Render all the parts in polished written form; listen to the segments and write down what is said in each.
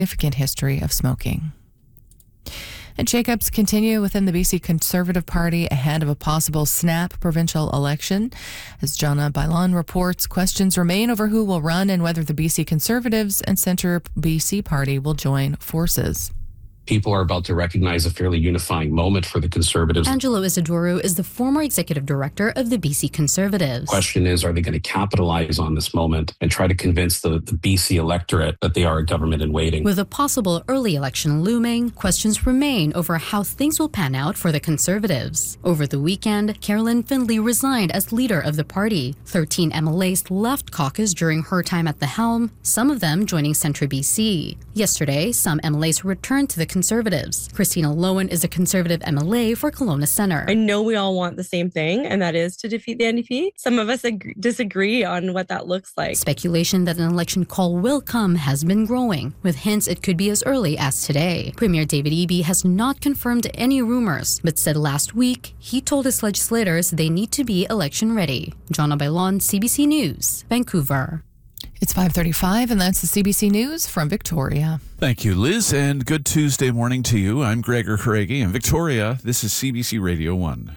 significant history of smoking. And shakeups continue within the BC Conservative Party ahead of a possible snap provincial election. As Jonna Bailon reports, questions remain over who will run and whether the BC Conservatives and Centre BC Party will join forces. People are about to recognize a fairly unifying moment for the Conservatives. Angelo Isidoro is the former executive director of the BC Conservatives. The question is, are they going to capitalize on this moment and try to convince the BC electorate that they are a government in waiting? With a possible early election looming, questions remain over how things will pan out for the Conservatives. Over the weekend, Carolyn Findlay resigned as leader of the party. 13 MLAs left caucus during her time at the helm, some of them joining Centre BC. Yesterday, some MLAs returned to the Conservatives. Christina Lowen is a Conservative MLA for Kelowna Centre. I know we all want the same thing, and that is to defeat the NDP. Some of us disagree on what that looks like. Speculation that an election call will come has been growing, with hints it could be as early as today. Premier David Eby has not confirmed any rumors, but said last week he told his legislators they need to be election ready. Jonna Bailon, CBC News, Vancouver. It's 5:35, and that's the CBC News from Victoria. Thank you, Liz, and good Tuesday morning to you. I'm Gregor Craigie. In Victoria, this is CBC Radio 1.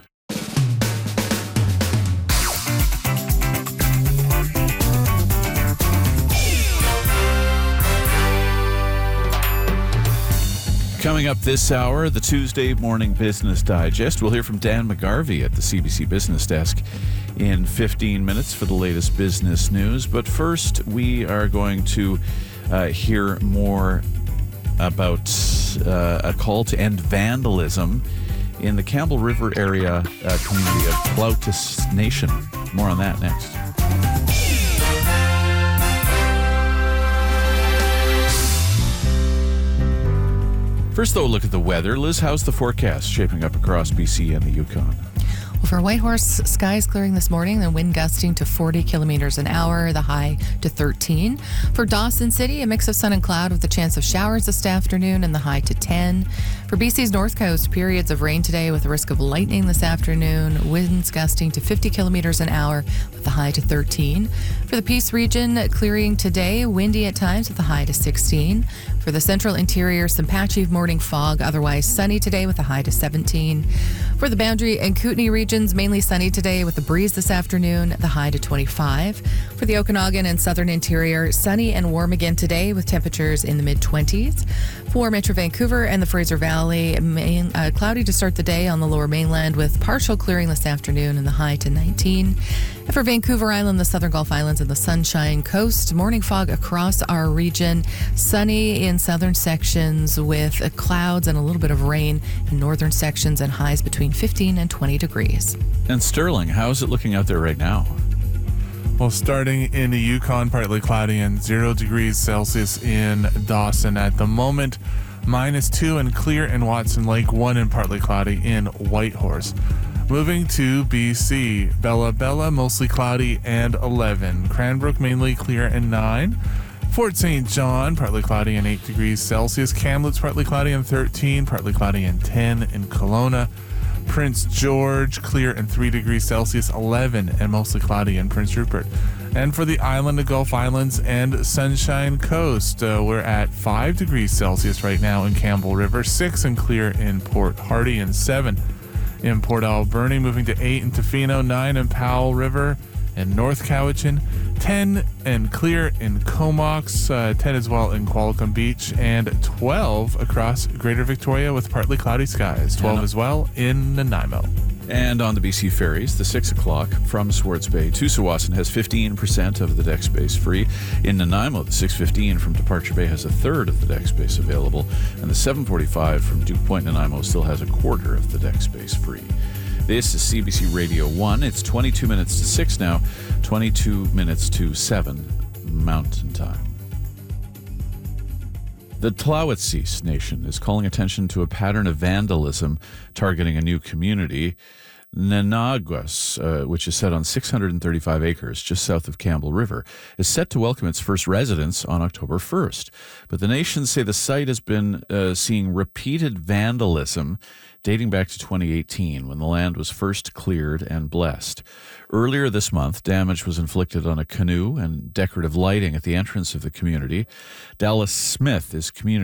Coming up this hour, the Tuesday Morning Business Digest. We'll hear from Dan McGarvey at the CBC Business Desk in 15 minutes for the latest business news. But first, we are going to hear more about a call to end vandalism in the Campbell River area community of Plautus Nation. More on that next. First, though, a look at the weather. Liz, how's the forecast shaping up across BC and the Yukon? Well, for Whitehorse, skies clearing this morning, the wind gusting to 40 kilometers an hour, the high to 13. For Dawson City, a mix of sun and cloud with a chance of showers this afternoon and the high to 10. For BC's North Coast, periods of rain today with a risk of lightning this afternoon, winds gusting to 50 kilometers an hour with the high to 13. For the Peace region, clearing today, windy at times with a high to 16. For the central interior, some patchy morning fog, otherwise sunny today with a high to 17. For the Boundary and Kootenay regions, mainly sunny today with a breeze this afternoon, the high to 25. For the Okanagan and southern interior, sunny and warm again today with temperatures in the mid-20s. For Metro Vancouver and the Fraser Valley, cloudy to start the day on the lower mainland with partial clearing this afternoon and the high to 19. And for Vancouver Island, the Southern Gulf Islands and the Sunshine Coast, morning fog across our region, sunny in southern sections with clouds and a little bit of rain in northern sections and highs between 15 and 20 degrees. And Sterling, how's it looking out there right now? Well, starting in the Yukon, partly cloudy and 0 degrees Celsius in Dawson at the moment. -2 and clear in Watson Lake, 1 and partly cloudy in Whitehorse. Moving to BC, Bella Bella, mostly cloudy and 11. Cranbrook, mainly clear and 9. Fort St. John, partly cloudy and 8 degrees Celsius. Kamloops, partly cloudy and 13, partly cloudy and 10 in Kelowna. Prince George, clear and 3 degrees Celsius, 11 and mostly cloudy in Prince Rupert. And for the island of Gulf Islands and Sunshine Coast, we're at 5 degrees Celsius right now in Campbell River, 6 and clear in Port Hardy, and 7 in Port Alberni, moving to 8 in Tofino, 9 in Powell River and North Cowichan, 10 and clear in Comox, 10 as well in Qualicum Beach, and 12 across Greater Victoria with partly cloudy skies, 12 as well in Nanaimo. And on the BC ferries, the 6 o'clock from Swartz Bay to Tsawwassen has 15% of the deck space free. In Nanaimo, the 6:15 from Departure Bay has a third of the deck space available, and the 7:45 from Duke Point Nanaimo still has a quarter of the deck space free. This is CBC Radio 1. It's 22 minutes to 6 now, 22 minutes to 7 Mountain Time. The Tla'ot'si Nation is calling attention to a pattern of vandalism targeting a new community. Nenaguas, which is set on 635 acres just south of Campbell River, is set to welcome its first residents on October 1st. But the nations say the site has been seeing repeated vandalism dating back to 2018 when the land was first cleared and blessed. Earlier this month, damage was inflicted on a canoe and decorative lighting at the entrance of the community. Dallas Smith is community